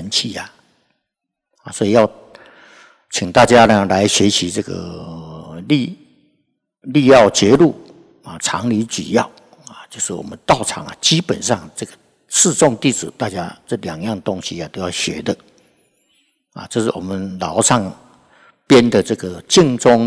神器啊！所以要请大家呢来学习这个立要节录啊，常理举要啊，就是我们道场啊，基本上这个四众弟子，大家这2样东西啊都要学的啊，这是我们老和尚编的这个净宗